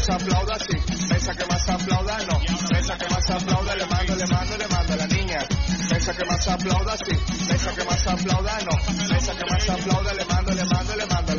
aplauda, sí. Esa que más aplauda, no. Esa que más aplauda, le mando a la niña. Esa que más aplauda, sí. Esa que más aplauda, no. Esa que más aplauda, le mando.